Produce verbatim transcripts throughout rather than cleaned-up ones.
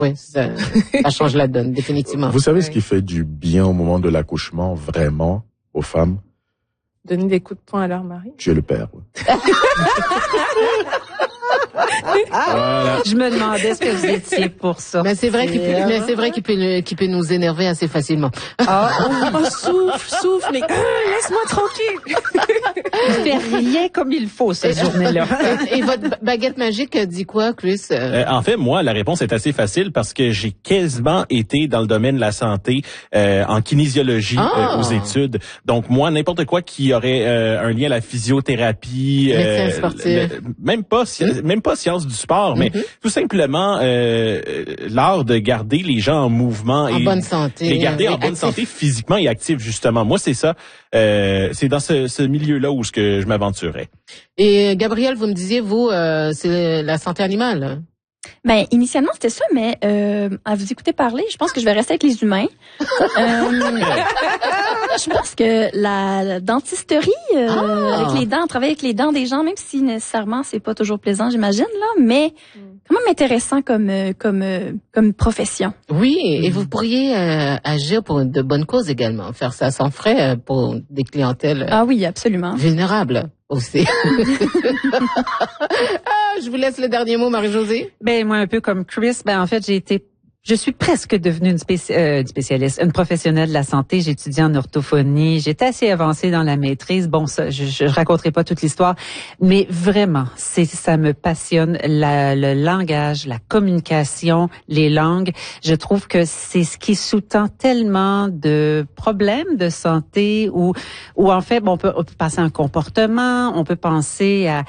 Oui, ça, ça change la donne, définitivement. Vous savez oui. ce qui fait du bien au moment de l'accouchement, vraiment, aux femmes? Donner des coups de poing à leur mari. Tu es le père. Voilà. Je me demandais ce que vous étiez pour ça. Mais c'est vrai qu'il peut, mais c'est vrai qu'il peut, qu'il peut nous énerver assez facilement. Ah, oh, oh, souffle, souffle, mais euh, laisse-moi tranquille. Il fait rien comme il faut cette journée-là. Et, et votre baguette magique dit quoi, Chris? Euh, en fait, moi, la réponse est assez facile parce que j'ai quasiment été dans le domaine de la santé euh, en kinésiologie ah. euh, aux études. Donc moi, n'importe quoi qui aurait euh, un lien à la physiothérapie, médecin euh, sportif, le, même pas, mm. même pas sciences du sport, mais mm-hmm. tout simplement euh, l'art de garder les gens en mouvement en et bonne santé, les garder en actif. bonne santé physiquement et actifs justement. Moi, c'est ça. Euh, c'est dans ce, ce milieu-là où ce que je m'aventurais. Et Gabrielle, vous me disiez, vous, euh, c'est la santé animale. Ben initialement c'était ça, mais euh, à vous écouter parler, je pense que je vais rester avec les humains. euh, je pense que la, la dentisterie, euh, ah. avec les dents, travailler avec les dents des gens, même si nécessairement c'est pas toujours plaisant, j'imagine là, mais quand même intéressant comme comme comme profession. Oui, et vous pourriez euh, agir pour de bonnes causes également, faire ça sans frais pour des clientèles. Ah oui, absolument. Vulnérables aussi. Ah, je vous laisse le dernier mot, Marie-Josée. Ben moi un peu comme Chris, ben en fait j'ai été Je suis presque devenue une spéci- euh, spécialiste, une professionnelle de la santé. J'ai étudié en orthophonie. J'étais assez avancée dans la maîtrise. Bon, ça, je, je raconterai pas toute l'histoire, mais vraiment, c'est ça me passionne la, le langage, la communication, les langues. Je trouve que c'est ce qui sous-tend tellement de problèmes de santé ou ou en fait, bon, on peut, on peut penser à un comportement, on peut penser à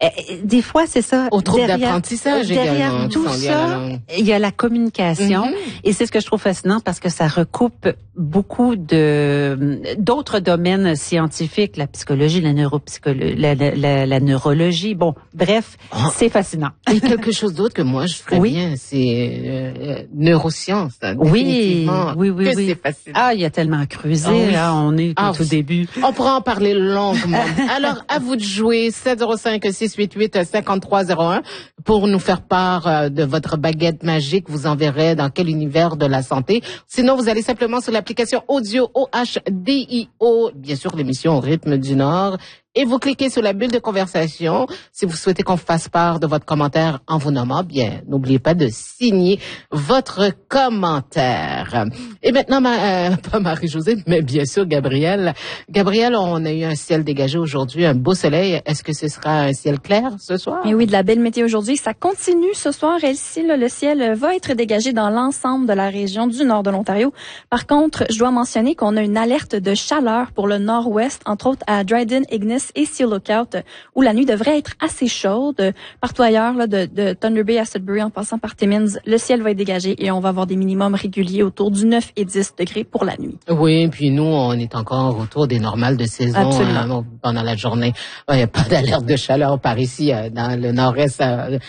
des fois, c'est ça. Au trouble d'apprentissage derrière également. Tout ça, il y a la communication. Mm-hmm. Et c'est ce que je trouve fascinant parce que ça recoupe beaucoup de d'autres domaines scientifiques, la psychologie, la neuropsychologie, la, la, la, la neurologie. Bon, bref, oh. c'est fascinant. Et quelque chose d'autre que moi, je ferais oui. bien, c'est euh, neurosciences. Oui, oui, oui, que oui. C'est fascinant. Ah, il y a tellement à creuser. Ah, oui. Là, on est ah, au tout début. On pourra en parler longuement. Alors, à vous de jouer. sept zéro cinq six huit huit cinq trois zéro un pour nous faire part de votre baguette magique. Vous enverrez dans quel univers de la santé. Sinon, vous allez simplement sur l'application audio O H D I O, bien sûr l'émission au rythme du Nord, et vous cliquez sur la bulle de conversation. Si vous souhaitez qu'on fasse part de votre commentaire en vous nommant, bien, n'oubliez pas de signer votre commentaire. Et maintenant, ma, euh, pas Marie-Josée, mais bien sûr Gabrielle. Gabrielle, on a eu un ciel dégagé aujourd'hui, un beau soleil. Est-ce que ce sera un ciel clair ce soir? Et oui, de la belle météo aujourd'hui. Ça continue ce soir. Ici, là, le ciel va être dégagé dans l'ensemble de la région du nord de l'Ontario. Par contre, je dois mentionner qu'on a une alerte de chaleur pour le nord-ouest, entre autres à Dryden, Ignis et Seal Lookout, où la nuit devrait être assez chaude. Partout ailleurs, là, de, de Thunder Bay à Sudbury, en passant par Timmins, le ciel va être dégagé et on va avoir des minimums réguliers autour du neuf et dix degrés pour la nuit. Oui, puis nous, on est encore autour des normales de saison hein, pendant la journée. Il n'y a pas d'alerte de chaleur par ici, dans le nord-est.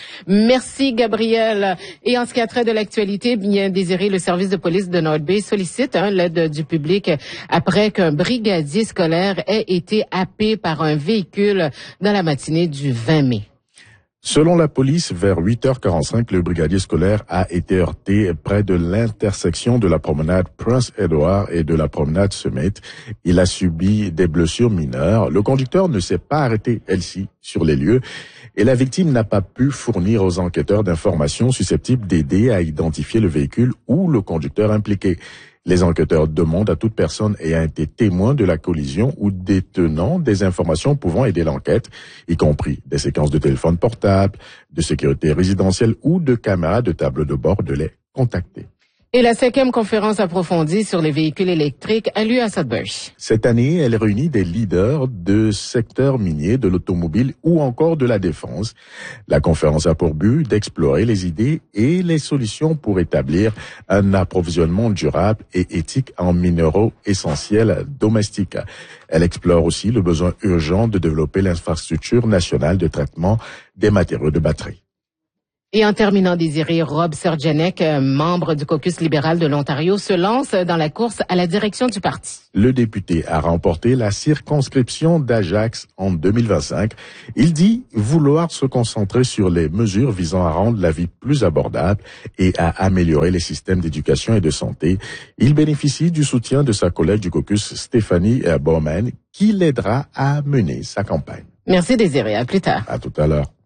Merci, Gabrielle. Et en ce qui a trait de l'actualité, bien désiré, le service de police de North Bay sollicite hein, l'aide du public après qu'un brigadier scolaire ait été happé par un véhicule dans la matinée du vingt mai. Selon la police, vers huit heures quarante-cinq, le brigadier scolaire a été heurté près de l'intersection de la promenade Prince Edward et de la promenade Summit. Il a subi des blessures mineures. Le conducteur ne s'est pas arrêté, elle-ci, sur les lieux. Et la victime n'a pas pu fournir aux enquêteurs d'informations susceptibles d'aider à identifier le véhicule ou le conducteur impliqué. Les enquêteurs demandent à toute personne ayant été témoin de la collision ou détenant des informations pouvant aider l'enquête, y compris des séquences de téléphone portable, de sécurité résidentielle ou de caméras de table de bord, de les contacter. Et la cinquième conférence approfondie sur les véhicules électriques a lieu à Sudbury. Cette année, elle réunit des leaders de secteurs miniers, de l'automobile ou encore de la défense. La conférence a pour but d'explorer les idées et les solutions pour établir un approvisionnement durable et éthique en minéraux essentiels domestiques. Elle explore aussi le besoin urgent de développer l'infrastructure nationale de traitement des matériaux de batterie. Et en terminant, Désiré, Rob Sergenek, membre du caucus libéral de l'Ontario, se lance dans la course à la direction du parti. Le député a remporté la circonscription d'Ajax en deux mille vingt-cinq. Il dit vouloir se concentrer sur les mesures visant à rendre la vie plus abordable et à améliorer les systèmes d'éducation et de santé. Il bénéficie du soutien de sa collègue du caucus, Stéphanie Bowman, qui l'aidera à mener sa campagne. Merci Désiré, à plus tard. À tout à l'heure.